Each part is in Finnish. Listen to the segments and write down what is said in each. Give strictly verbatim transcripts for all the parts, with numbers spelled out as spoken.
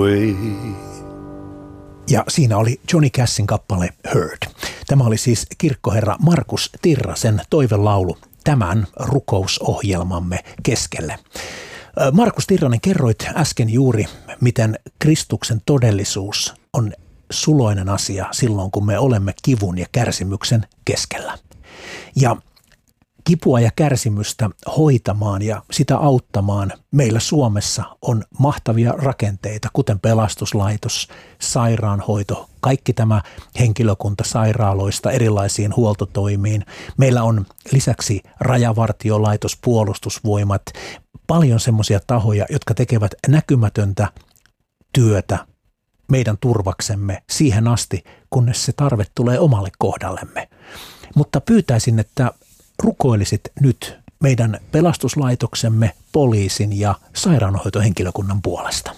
way. Ja siinä oli Johnny Cashin kappale Heard. Tämä oli siis kirkkoherra Markus Tirrasen toivelaulu tämän rukousohjelmamme keskelle. Markus Tirranen, kerroit äsken juuri, miten Kristuksen todellisuus on suloinen asia silloin, kun me olemme kivun ja kärsimyksen keskellä. Ja kipua ja kärsimystä hoitamaan ja sitä auttamaan meillä Suomessa on mahtavia rakenteita, kuten pelastuslaitos, sairaanhoito, kaikki tämä henkilökunta sairaaloista erilaisiin huoltotoimiin. Meillä on lisäksi rajavartiolaitos, puolustusvoimat, paljon semmoisia tahoja, jotka tekevät näkymätöntä työtä meidän turvaksemme siihen asti, kunnes se tarve tulee omalle kohdallemme. Mutta pyytäisin, että rukoilisit nyt meidän pelastuslaitoksemme, poliisin ja sairaanhoitohenkilökunnan puolesta.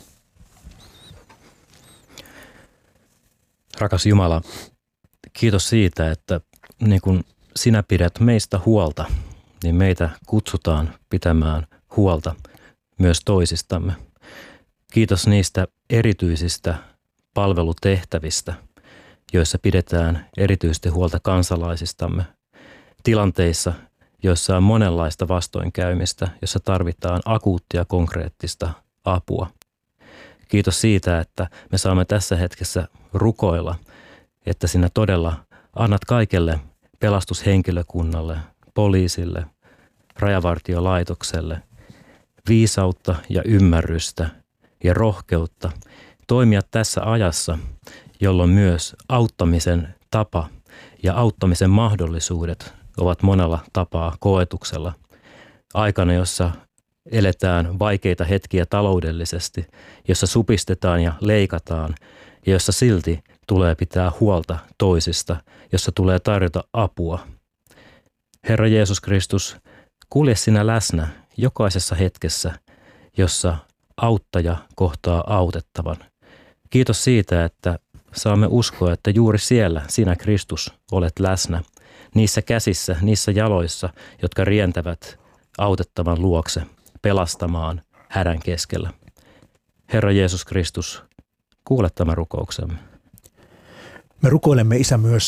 Rakas Jumala, kiitos siitä, että niin kun sinä pidät meistä huolta, niin meitä kutsutaan pitämään huolta myös toisistamme. Kiitos niistä erityisistä palvelutehtävistä, joissa pidetään erityisesti huolta kansalaisistamme. Tilanteissa, joissa on monenlaista vastoinkäymistä, jossa tarvitaan akuuttia konkreettista apua. Kiitos siitä, että me saamme tässä hetkessä rukoilla, että sinä todella annat kaikelle pelastushenkilökunnalle, poliisille, rajavartiolaitokselle viisautta ja ymmärrystä ja rohkeutta toimia tässä ajassa, jolloin myös auttamisen tapa ja auttamisen mahdollisuudet ovat monella tapaa koetuksella. Aikana, jossa eletään vaikeita hetkiä taloudellisesti, jossa supistetaan ja leikataan ja jossa silti tulee pitää huolta toisista, jossa tulee tarjota apua. Herra Jeesus Kristus, kulje sinä läsnä jokaisessa hetkessä, jossa auttaja kohtaa autettavan. Kiitos siitä, että saamme uskoa, että juuri siellä sinä Kristus olet läsnä, niissä käsissä, niissä jaloissa, jotka rientävät autettavan luokse, pelastamaan hädän keskellä. Herra Jeesus Kristus, kuule tämän rukouksemme. Me rukoilemme, Isä, myös